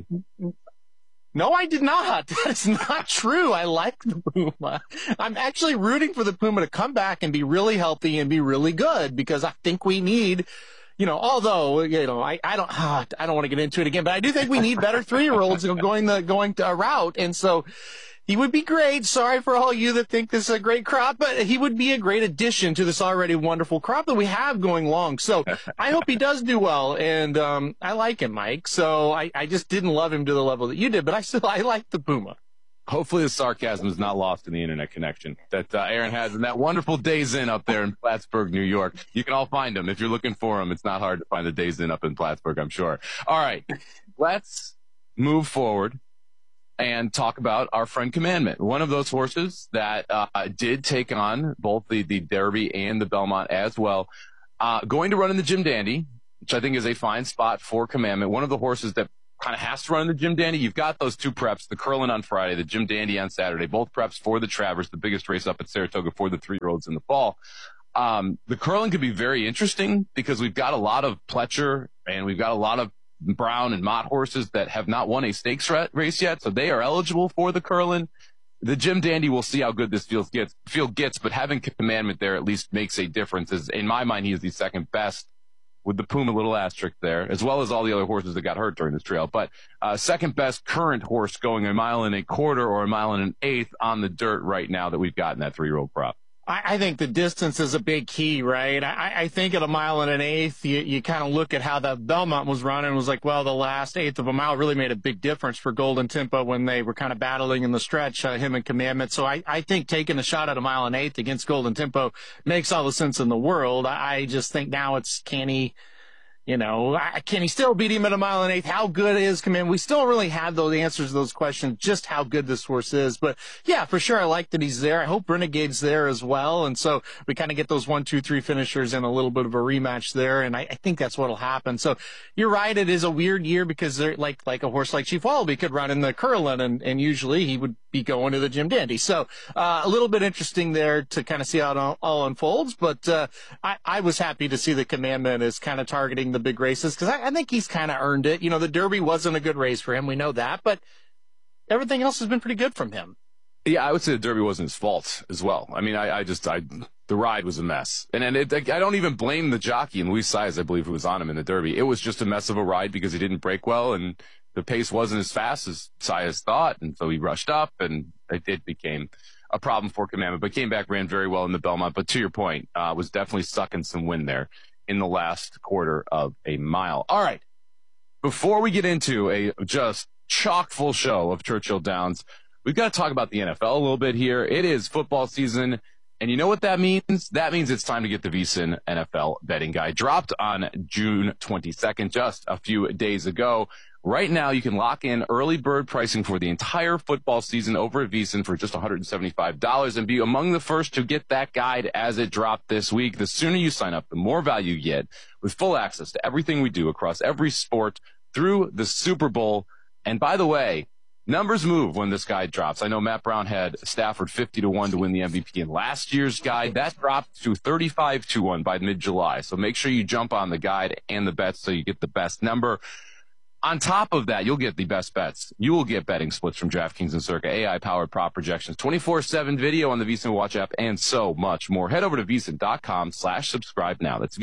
No, I did not. That is not true. I like the Puma. I'm actually rooting for the Puma to come back and be really healthy and be really good, because I think we need, although, I don't want to get into it again, but I do think we need better 3-year-olds going to a route. And so, he would be great. Sorry for all you that think this is a great crop, but he would be a great addition to this already wonderful crop that we have going long. So I hope he does do well. And I like him, Mike. So I just didn't love him to the level that you did, but I like the Puma. Hopefully the sarcasm is not lost in the internet connection that Aaron has in that wonderful Days Inn up there in Plattsburgh, New York. You can all find them. If you're looking for them, it's not hard to find the Days Inn up in Plattsburgh, I'm sure. All right, let's move forward and talk about our friend Commandment, one of those horses that did take on both the Derby and the Belmont as well. Going to run in the Jim Dandy, which I think is a fine spot for Commandment. One of the horses that kind of has to run in the Jim Dandy. You've got those two preps, the Curlin on Friday, the Jim Dandy on Saturday, both preps for the Travers, the biggest race up at Saratoga for the 3-year-olds in the fall. The Curlin could be very interesting because we've got a lot of Pletcher and we've got a lot of Brown and Mott horses that have not won a stakes race yet, so they are eligible for the Curlin. The Jim Dandy, we'll see how good this field gets, but having Commandment there at least makes a difference. In my mind, he is the second best, with the Puma little asterisk there, as well as all the other horses that got hurt during this trail. But second best current horse going 1.25 miles or 1.125 miles on the dirt right now that we've got in that 3-year-old prop. I think the distance is a big key, right? I think at 1.125 miles, you kind of look at how the Belmont was running and was like, well, the last eighth of a mile really made a big difference for Golden Tempo when they were kind of battling in the stretch, him and Commandment. So I think taking a shot at 1.125 miles against Golden Tempo makes all the sense in the world. I just think now it's, can he still beat him at 1.125 miles? How good is Commandment? We still don't really have those answers to those questions, just how good this horse is. But yeah, for sure, I like that he's there. I hope Renegade's there as well. And so we kind of get those 1, 2, 3 finishers and a little bit of a rematch there. And I think that's what'll happen. So you're right. It is a weird year because they're like a horse like Chief Wallaby could run in the Curlin and usually he would be going to the Jim Dandy. So a little bit interesting there to kind of see how it all unfolds. But I was happy to see the Commandment is kind of targeting the big races because I think he's kind of earned it. You know, the Derby wasn't a good race for him. We know that, but everything else has been pretty good from him. Yeah, I would say the Derby wasn't his fault as well. I mean, the ride was a mess. And I don't even blame the jockey, and Luis Saez, I believe, who was on him in the Derby. It was just a mess of a ride because he didn't break well and the pace wasn't as fast as Saez thought. And so he rushed up and it became a problem for Commandment, but came back, ran very well in the Belmont. But to your point, was definitely sucking some wind there in the last quarter of a mile. All right. Before we get into a just chock full show of Churchill Downs, we've got to talk about the NFL a little bit here. It is football season, and you know what that means? That means it's time to get the VSiN NFL betting guide. Dropped on June 22nd, just a few days ago. Right now, you can lock in early bird pricing for the entire football season over at VSiN for just $175 and be among the first to get that guide as it dropped this week. The sooner you sign up, the more value you get with full access to everything we do across every sport through the Super Bowl. And by the way, numbers move when this guide drops. I know Matt Brown had Stafford 50-1 to win the MVP in last year's guide. That dropped to 35-1 by mid-July. So make sure you jump on the guide and the bets so you get the best number. On top of that, you'll get the best bets. You will get betting splits from DraftKings and Circa, AI-powered prop projections, 24/7 video on the VSiN Watch app, and so much more. Head over to VSiN.com/subscribe now. That's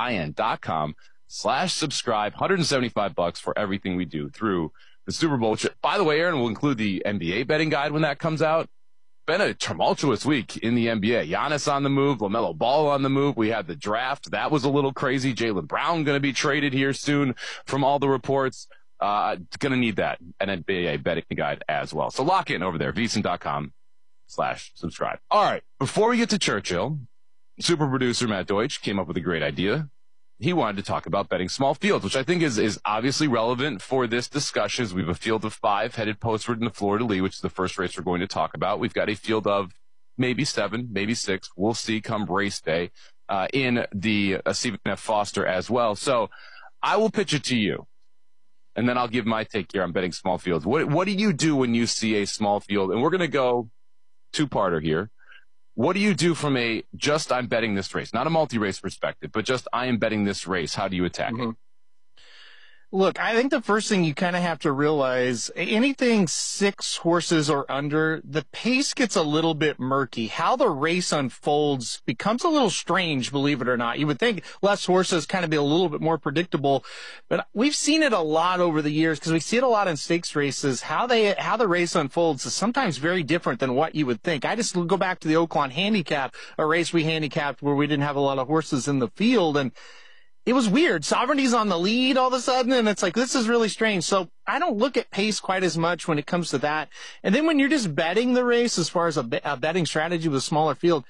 VSIN.com/subscribe. $175 for everything we do through the Super Bowl, which, by the way, Aaron, will include the NBA betting guide when that comes out. Been a tumultuous week in the NBA. Giannis on the move, LaMelo Ball on the move. We had the draft. That was a little crazy. Jaylen Brown going to be traded here soon from all the reports. Going to need that, an NBA betting guide as well. So lock in over there, VSiN.com/subscribe. All right. Before we get to Churchill, super producer Matt Deutsch came up with a great idea. He wanted to talk about betting small fields, which I think is obviously relevant for this discussion. As we have a field of 5 headed postward in the Fleur-de-Lis, which is the first race we're going to talk about. We've got a field of maybe 7, maybe 6. We'll see come race day in the Stephen F. Foster as well. So I will pitch it to you, and then I'll give my take here on betting small fields. What do you do when you see a small field? And we're going to go two-parter here. What do you do from a just I'm betting this race, not a multi-race perspective, but just I am betting this race? How do you attack it? Look, I think the first thing you kind of have to realize, anything 6 horses or under, the pace gets a little bit murky. How the race unfolds becomes a little strange, believe it or not. You would think less horses kind of be a little bit more predictable, but we've seen it a lot over the years because we see it a lot in stakes races. How the race unfolds is sometimes very different than what you would think. I just go back to the Oaklawn Handicap, a race we handicapped where we didn't have a lot of horses in the field, and it was weird. Sovereignty's on the lead all of a sudden, and it's like, this is really strange. So I don't look at pace quite as much when it comes to that. And then when you're just betting the race as far as a betting strategy with a smaller field,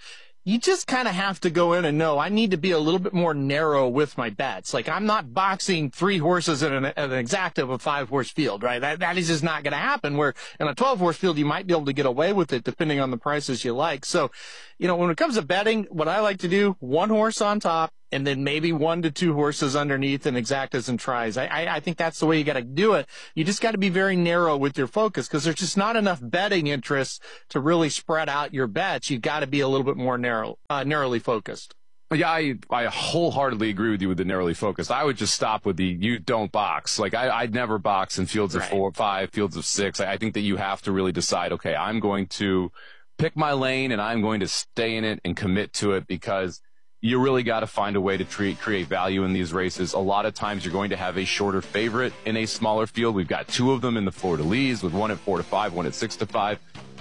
you just kind of have to go in and know I need to be a little bit more narrow with my bets. Like, I'm not boxing 3 horses in an exacta of a 5-horse field, right? That is just not going to happen, where in a 12-horse field, you might be able to get away with it depending on the prices you like. So, when it comes to betting, what I like to do, 1 horse on top, and then maybe 1 to 2 horses underneath in exactas and tries. I think that's the way you got to do it. You just got to be very narrow with your focus, because there's just not enough betting interest to really spread out your bets. You've got to be a little bit more narrowly focused. Yeah, I wholeheartedly agree with you with the narrowly focused. I would just stop with you don't box. Like, I'd never box in fields of 4, 5, fields of 6. I think that you have to really decide, okay, I'm going to pick my lane and I'm going to stay in it and commit to it, because you really got to find a way to create value in these races. A lot of times you're going to have a shorter favorite in a smaller field. We've got 2 of them in the Fleur de Lis, with 1 at 4 to 5, 1 at 6 to 5.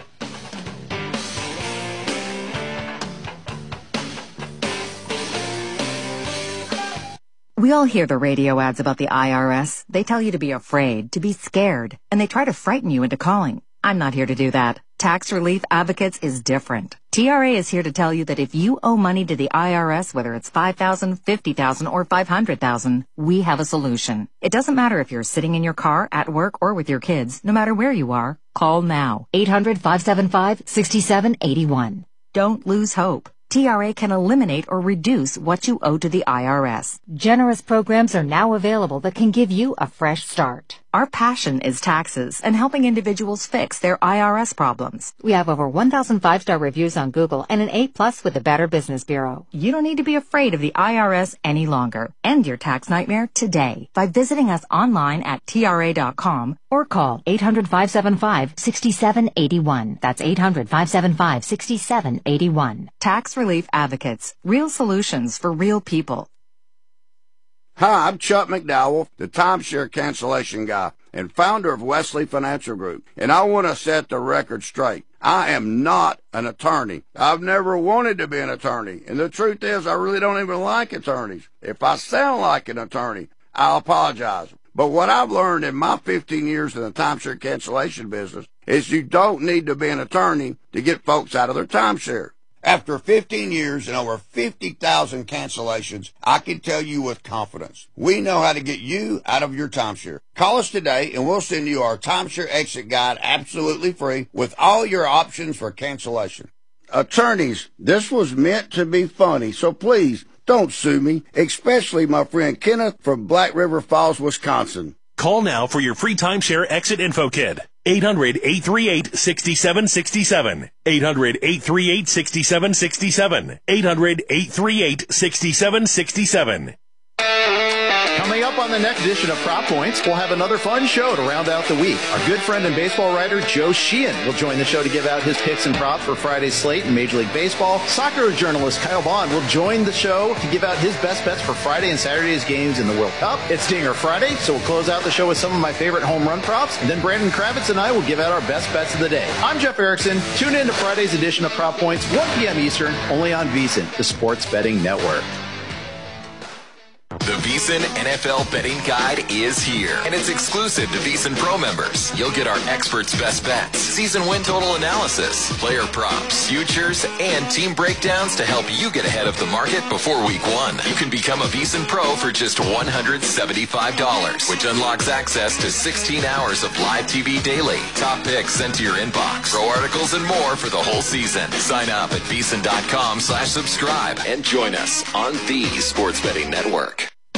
We all hear the radio ads about the IRS. They tell you to be afraid, to be scared, and they try to frighten you into calling. I'm not here to do that. Tax Relief Advocates is different. TRA is here to tell you that if you owe money to the IRS, whether it's $5,000, $50,000, or $500,000, we have a solution. It doesn't matter if you're sitting in your car, at work, or with your kids. No matter where you are, call now. 800-575-6781. Don't lose hope. TRA can eliminate or reduce what you owe to the IRS. Generous programs are now available that can give you a fresh start. Our passion is taxes and helping individuals fix their IRS problems. We have over 1,000 5-star reviews on Google and an A+ with the Better Business Bureau. You don't need to be afraid of the IRS any longer. End your tax nightmare today by visiting us online at TRA.com or call 800-575-6781. That's 800-575-6781. Tax Relief Advocates. Real solutions for real people. Hi, I'm Chuck McDowell, the timeshare cancellation guy and founder of Wesley Financial Group, and I want to set the record straight. I am not an attorney. I've never wanted to be an attorney, and the truth is I really don't even like attorneys. If I sound like an attorney, I'll apologize. But what I've learned in my 15 years in the timeshare cancellation business is you don't need to be an attorney to get folks out of their timeshare. After 15 years and over 50,000 cancellations, I can tell you with confidence, we know how to get you out of your timeshare. Call us today and we'll send you our timeshare exit guide absolutely free with all your options for cancellation. Attorneys, this was meant to be funny, so please don't sue me, especially my friend Kenneth from Black River Falls, Wisconsin. Call now for your free timeshare exit info kit. 800-838-6767. 800-838-6767. 800-838-6767. Coming up on the next edition of Prop Points, we'll have another fun show to round out the week. Our good friend and baseball writer Joe Sheehan will join the show to give out his picks and props for Friday's slate in Major League Baseball. Soccer journalist Kyle Bond will join the show to give out his best bets for Friday and Saturday's games in the World Cup. It's Dinger Friday, so we'll close out the show with some of my favorite home run props. And then Brandon Kravitz and I will give out our best bets of the day. I'm Jeff Erickson. Tune in to Friday's edition of Prop Points, 1 p.m. Eastern, only on VSiN, the Sports Betting Network. The VSiN NFL Betting Guide is here, and it's exclusive to VSiN Pro members. You'll get our experts' best bets, season win total analysis, player props, futures, and team breakdowns to help you get ahead of the market before week 1. You can become a VSiN Pro for just $175, which unlocks access to 16 hours of live TV daily, top picks sent to your inbox, pro articles, and more for the whole season. Sign up at VSiN.com/subscribe and join us on the Sports Betting Network.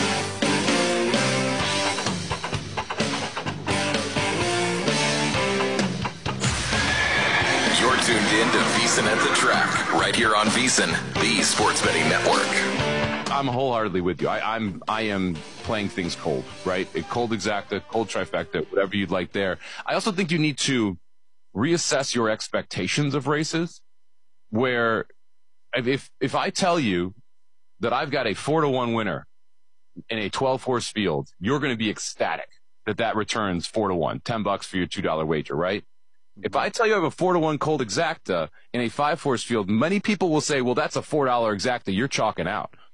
You're tuned in to VSiN at the Track, right here on VSiN, the Sports Betting Network. I'm wholeheartedly with you. I am playing things cold, right? A cold exacta, cold trifecta, whatever you'd like there. I also think you need to reassess your expectations of races, where if I tell you that I've got a 4-1 winner in a 12-horse field, you're going to be ecstatic that returns 4-1, $10 for your $2 wager, right? If I tell you I have a 4-1 cold exacta in a 5-horse field, many people will say, well, that's a $4 exacta. You're chalking out.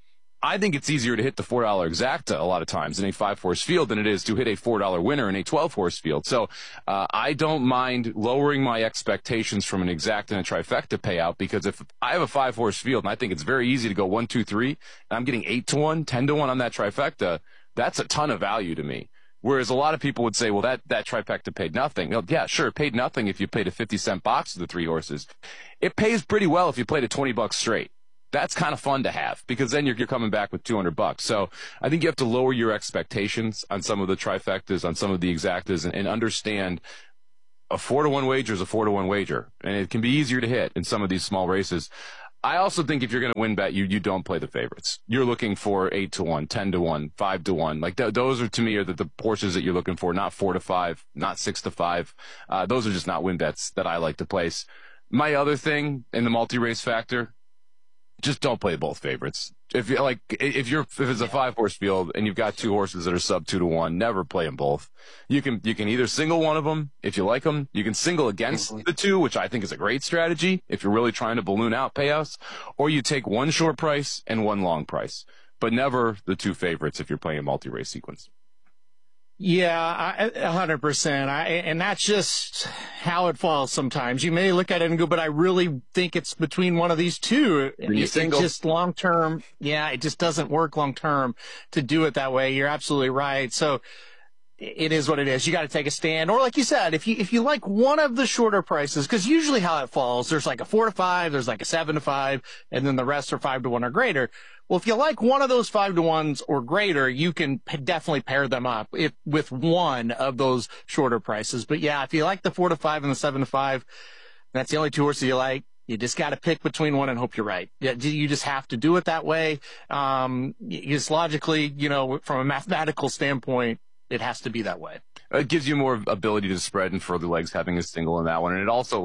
I think it's easier to hit the $4 exacta a lot of times in a 5-horse field than it is to hit a $4 winner in a 12-horse field. So I don't mind lowering my expectations from an exacta and a trifecta payout, because if I have a 5-horse field and I think it's very easy to go 1, 2, 3, and I'm getting 8-1, 10-1 on that trifecta, that's a ton of value to me. Whereas a lot of people would say, well, that trifecta paid nothing. Well, yeah, sure, it paid nothing if you played a 50-cent box of the 3 horses. It pays pretty well if you played a $20 straight. That's kind of fun to have, because then you're coming back with $200. So I think you have to lower your expectations on some of the trifectas, on some of the exactas, and understand a 4-to-1 wager is a 4-to-1 wager, and it can be easier to hit in some of these small races. I also think if you're going to win bet, you don't play the favorites. You're looking for 8-to-1, 10-to-1, 5-to-1. Like those are, to me, are the horses that you're looking for, not 4-to-5, not 6-to-5. Those are just not win bets that I like to place. My other thing in the multi-race factor, just don't play both favorites. If it's a 5-horse field and you've got 2 horses that are sub 2-to-1, never play them both. You can either single one of them if you like them. You can single against the 2, which I think is a great strategy if you're really trying to balloon out payouts, or you take one short price and one long price, but never the 2 favorites if you're playing a multi-race sequence. Yeah, 100%. And that's just how it falls sometimes. You may look at it and go, but I really think it's between one of these 2. It's just long term. Yeah, it just doesn't work long term to do it that way. You're absolutely right. So it is what it is. You got to take a stand. Or like you said, if you like one of the shorter prices, because usually how it falls, there's like a 4-to-5, there's like a 7-to-5, and then the rest are 5-to-1 or greater. Well, if you like one of those 5-to-1s or greater, you can definitely pair them up with one of those shorter prices. But yeah, if you like the 4-to-5 and the 7-to-5, that's the only 2 horses you like. You just got to pick between one and hope you're right. You just have to do it that way. Just logically, from a mathematical standpoint, it has to be that way. It gives you more ability to spread and further legs having a single in that one. And it also,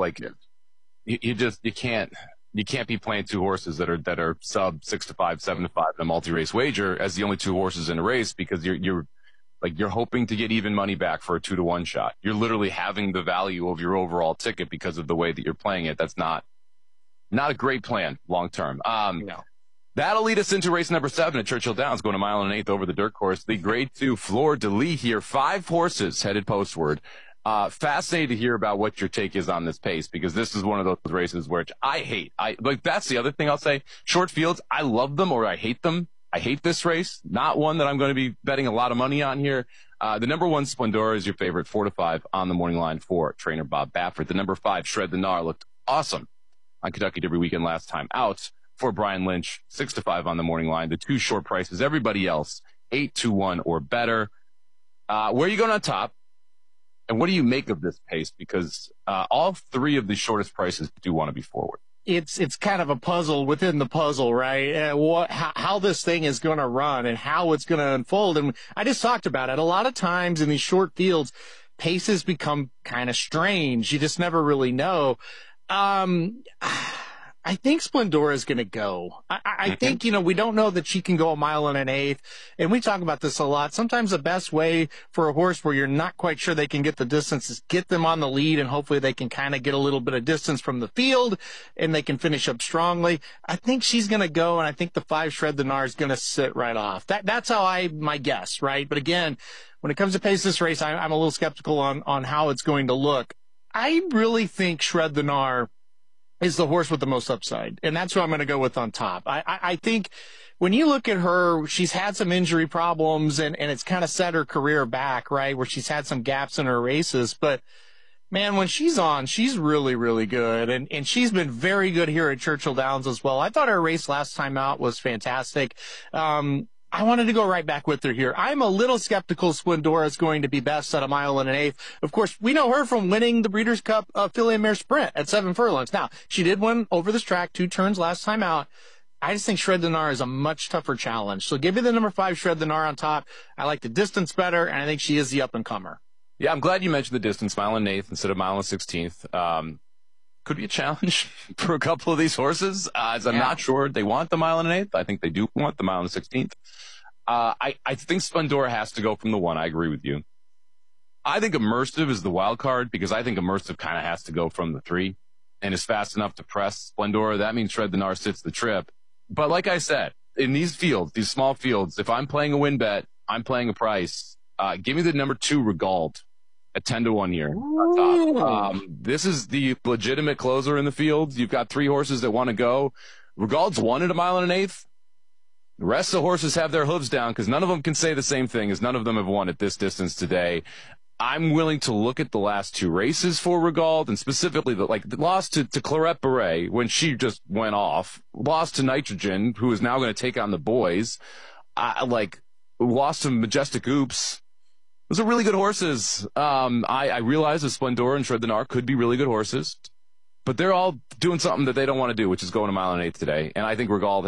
you can't be playing 2 horses that are sub 6-to-5, 7-to-5 in a multi-race wager as the only 2 horses in a race, because you're hoping to get even money back for a 2-to-1 shot. You're literally having the value of your overall ticket because of the way that you're playing it. That's not a great plan long term. No. That'll lead us into race number 7 at Churchill Downs, going a 1 1/8 over the dirt course. The Grade 2 Fleur de Lis here. 5 horses headed postward. Fascinated to hear about what your take is on this pace, because this is one of those races where I hate. That's the other thing I'll say. Short fields, I love them or I hate them. I hate this race. Not one that I'm going to be betting a lot of money on here. The number 1 Splendora is your favorite, 4-to-5 on the morning line for trainer Bob Baffert. The number 5 Shred the Gnar looked awesome on Kentucky Derby weekend last time out for Brian Lynch, 6-to-5 on the morning line. The 2 short prices, everybody else 8-to-1 or better. Where are you going on top? And what do you make of this pace? Because all 3 of the shortest prices do want to be forward. It's kind of a puzzle within the puzzle, right? How this thing is going to run and how it's going to unfold. And I just talked about it. A lot of times in these short fields, paces become kind of strange. You just never really know. I think Splendora is going to go. I think, we don't know that she can go 1 1/8. And we talk about this a lot. Sometimes the best way for a horse where you're not quite sure they can get the distance is get them on the lead, and hopefully they can kind of get a little bit of distance from the field and they can finish up strongly. I think she's going to go, and I think the 5 Shred the Gnar is going to sit right off. That's how my guess, right? But again, when it comes to pace this race, I'm a little skeptical on how it's going to look. I really think Shred the Gnar is the horse with the most upside. And that's who I'm going to go with on top. I think when you look at her, she's had some injury problems and it's kind of set her career back, right? Where she's had some gaps in her races. But man, when she's on, she's really, really good. And she's been very good here at Churchill Downs as well. I thought her race last time out was fantastic. I wanted to go right back with her here. I'm a little skeptical Splendora is going to be best at 1 1/8. Of course, we know her from winning the Breeders' Cup Filly and Mare Sprint at 7 furlongs. Now, she did win over this track 2 turns last time out. I just think Shred the Gnar is a much tougher challenge. So give me the number 5 Shred the Gnar on top. I like the distance better, and I think she is the up-and-comer. Yeah, I'm glad you mentioned the distance, 1 1/8 instead of 1 1/16. Could be a challenge for a couple of these horses, as I'm not sure they want the 1 1/8. I think they do want the 1 1/16. I think Splendora has to go from the 1. I agree with you. I think Immersive is the wild card, because I think Immersive kind of has to go from the 3 and is fast enough to press Splendora. That means Shred the Gnar sits the trip. But like I said, in these fields, these small fields, if I'm playing a win bet, I'm playing a price. Give me the number 2 Regald at 10-1 here. This is the legitimate closer in the field. You've got 3 horses that want to go. Regald's won at 1 1/8. The rest of the horses have their hooves down because none of them can say the same thing as none of them have won at this distance today. I'm willing to look at the last 2 races for Regald, and specifically the loss to Claret Beret when she just went off, lost to Nitrogen, who is now going to take on the boys, lost to Majestic Oops. Those are really good horses. I realize that Splendor and Shred the Nar could be really good horses, but they're all doing something that they don't want to do, which is going 1 1/8 today. And I think Regald